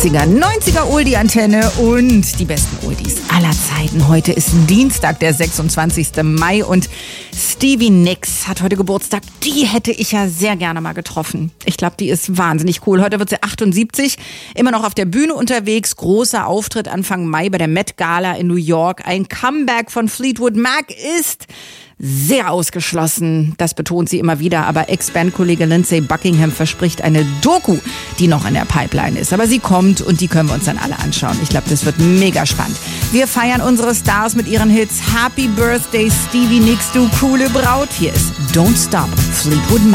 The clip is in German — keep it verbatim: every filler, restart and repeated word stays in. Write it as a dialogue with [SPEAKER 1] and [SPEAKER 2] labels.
[SPEAKER 1] achtziger, neunziger Oldie-Antenne und die besten Oldies aller Zeiten. Heute ist Dienstag, der sechsundzwanzigsten Mai und Stevie Nicks hat heute Geburtstag. Die hätte ich ja sehr gerne mal getroffen. Ich glaube, die ist wahnsinnig cool. Heute wird sie achtundsiebzig, immer noch auf der Bühne unterwegs. Großer Auftritt Anfang Mai bei der Met Gala in New York. Ein Comeback von Fleetwood Mac ist sehr ausgeschlossen, das betont sie immer wieder, aber Ex-Bandkollege Lindsey Buckingham verspricht eine Doku, die noch in der Pipeline ist. Aber sie kommt und die können wir uns dann alle anschauen. Ich glaube, das wird mega spannend. Wir feiern unsere Stars mit ihren Hits. Happy Birthday, Stevie Nicks, du coole Braut. Hier ist Don't Stop, Fleetwood Mac.